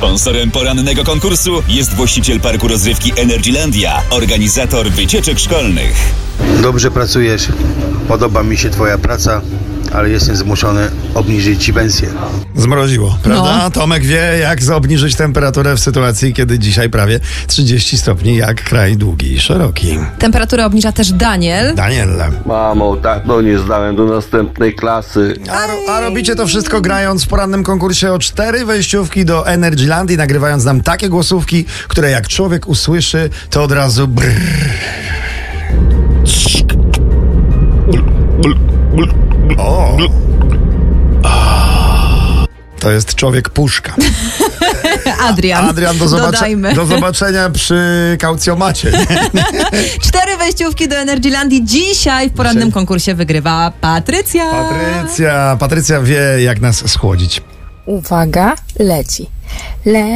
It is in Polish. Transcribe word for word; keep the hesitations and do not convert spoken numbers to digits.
Sponsorem porannego konkursu jest właściciel parku rozrywki Energylandia, organizator wycieczek szkolnych. Dobrze pracujesz, podoba mi się twoja praca, ale jestem zmuszony obniżyć ci pensję. Zmroziło, prawda? No. Tomek wie, jak obniżyć temperaturę w sytuacji, kiedy dzisiaj prawie trzydzieści stopni, jak kraj długi i szeroki. Temperaturę obniża też Daniel. Daniel, Mamo, tato, nie zdałem do następnej klasy. a, ro, a robicie to wszystko grając w porannym konkursie o cztery wejściówki do Energylandii, nagrywając nam takie głosówki, które jak człowiek usłyszy, to od razu brrr. O. To jest człowiek puszka. Adrian. Adrian, do, zobacze- Dodajmy. do zobaczenia przy kaucjomacie. Cztery wejściówki do Energylandii dzisiaj w porannym Dzisiaj. konkursie wygrywa Patrycja. Patrycja, Patrycja wie, jak nas schłodzić. Uwaga, leci. Le